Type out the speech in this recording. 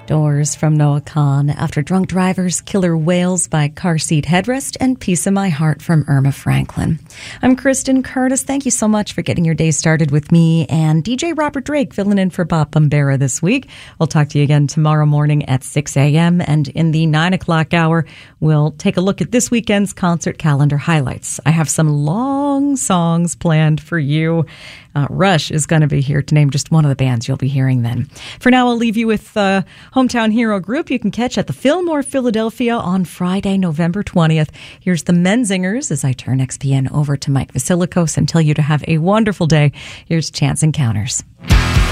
Doors from Noah Kahan, After Drunk Drivers, Killer Whales by Car Seat Headrest, and Piece of My Heart from Irma Franklin. I'm Kristen Curtis. Thank you so much for getting your day started with me and DJ Robert Drake filling in for Bob Bombera this week. We'll talk to you again tomorrow morning at 6 a.m. And in the 9 o'clock hour, we'll take a look at this weekend's concert calendar highlights. I have some long songs planned for you. Rush is going to be here to name just one of the bands you'll be hearing then. For now, I'll leave you with Hometown Hero Group you can catch at the Fillmore Philadelphia on Friday, November 20th. Here's the Menzingers as I turn XPN over to Mike Vasilikos and tell you to have a wonderful day. Here's Chance Encounters.